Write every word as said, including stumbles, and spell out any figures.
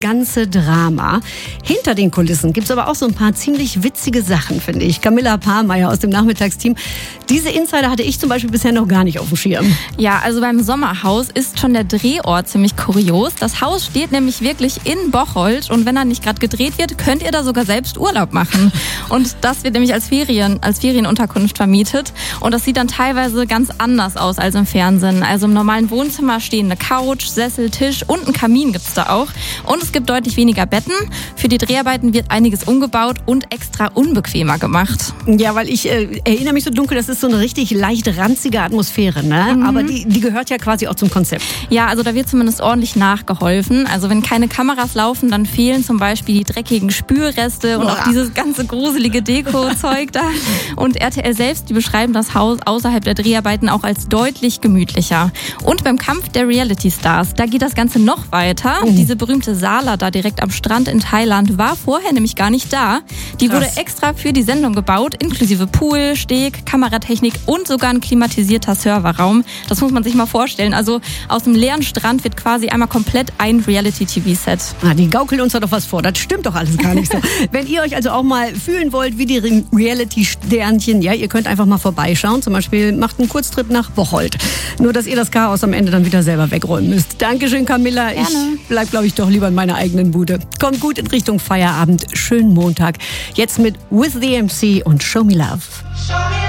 ganze Drama. Hinter den Kulissen gibt es aber auch so ein paar ziemlich witzige Sachen, finde ich. Camilla Pahrmeier aus dem Nachmittagsteam. Diese Insider hatte ich zum Beispiel bisher noch gar nicht auf dem Schirm. Ja, also beim Sommerhaus ist schon der Drehort ziemlich kurios. Das Haus steht nämlich wirklich in Bocholt und wenn da nicht gerade gedreht wird, könnt ihr da sogar selbst Urlaub machen. Und das wird nämlich als Ferien, als Ferienunterkunft vermietet und das sieht dann teilweise ganz anders aus als im Fernsehen. Also im normalen Wohnzimmer stehen eine Couch, Sessel, Tisch und ein Kamin gibt's da auch. Und es gibt deutlich weniger Betten. Für die Dreharbeiten wird einiges umgebaut und extra unbequemer gemacht. Ja, weil ich äh, erinnere mich so dunkel, das ist so eine richtig leicht ranzige Atmosphäre, ne? Mhm. Aber die, die gehört ja quasi auch zum Konzept. Ja, also da wird zumindest ordentlich nachgeholfen. Also wenn keine Kameras laufen, dann fehlen zum Beispiel die dreckigen Spülreste und Boah. auch dieses ganze gruselige Deko-Zeug da. Und R T L selbst, die beschreiben das Haus außerhalb der Dreharbeiten auch als deutlich gemütlicher. Und beim Kampf der Reality-Stars, da geht das Ganze noch weiter. Mhm. Diese berühmte Sala da direkt am Strand in Thailand war vorher nämlich gar nicht da. Die Krass. wurde extra für die Sendung gebaut, inklusive Pool, Steg, Kameratechnik und sogar ein klimatisierter Serverraum. Das muss man sich mal vorstellen. Also aus dem leeren Strand wird quasi einmal komplett ein Reality-T V-Set. Ah, die gaukeln uns da doch was vor. Das stimmt doch alles gar nicht so. Wenn ihr euch also auch mal fühlen wollt wie die Reality-Sternchen, ja, ihr könnt einfach mal vorbeischauen. Zum Beispiel macht einen Kurztrip nach Bocholt. Nur, dass ihr das Chaos am Ende dann wieder selber wegräumen müsst. Dankeschön, Camilla. Gerne. Ich bleib, glaube ich, doch lieber in meiner eigenen Bude. Kommt gut in Richtung Feierabend. Schönen Montag. Jetzt mit With the M C und Show Me Love.